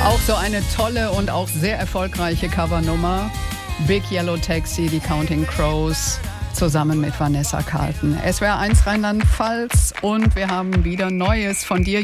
Auch so eine tolle und auch sehr erfolgreiche Covernummer. Big Yellow Taxi, die Counting Crows, zusammen mit Vanessa Carlton. SWR 1 Rheinland-Pfalz und wir haben wieder Neues von dir.